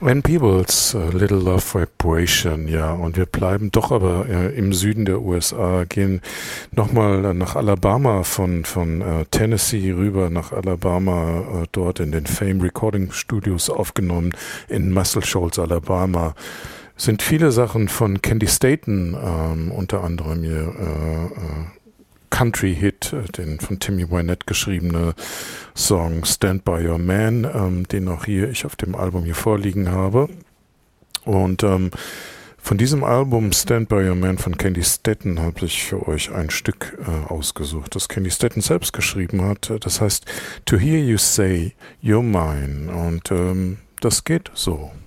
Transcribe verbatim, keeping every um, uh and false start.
When Peebles, uh, Little Love Vibration, ja, und wir bleiben doch aber äh, im Süden der U S A, gehen nochmal äh, nach Alabama, von, von äh, Tennessee rüber nach Alabama, äh, dort in den Fame Recording Studios aufgenommen, in Muscle Shoals, Alabama. Sind viele Sachen von Candy Staton, ähm, unter anderem ihr äh, äh, Country-Hit, den von Timmy Wynette geschriebene Song Stand By Your Man, ähm, den auch hier ich auf dem Album hier vorliegen habe. Und ähm, von diesem Album Stand By Your Man von Candy Staton habe ich für euch ein Stück äh, ausgesucht, das Candy Staton selbst geschrieben hat. Das heißt To Hear You Say You're Mine. Und ähm, das geht so.